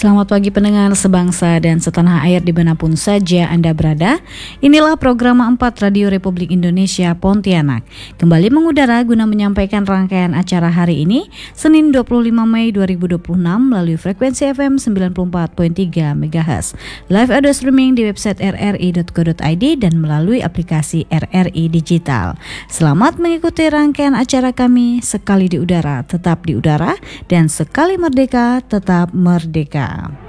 Selamat pagi pendengar sebangsa dan setanah air dimanapun saja Anda berada. Inilah program 4 Radio Republik Indonesia Pontianak. Kembali mengudara guna menyampaikan rangkaian acara hari ini, Senin 25 Mei 2026 melalui frekuensi FM 94.3 MHz. Live audio streaming di website rri.co.id dan melalui aplikasi RRI Digital. Selamat mengikuti rangkaian acara kami, sekali di udara tetap di udara dan sekali merdeka tetap merdeka.